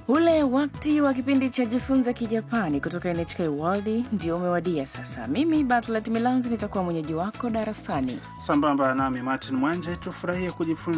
Ule wakati wa kipindi cha jifunza kijapani kutoka NHK World ndio umewadia sasa. Mimi Bartlett Milanzi nitakuwa mwenyeji wako darasani. Sambamba nami Martin Mwanje, tufurahie kujifunza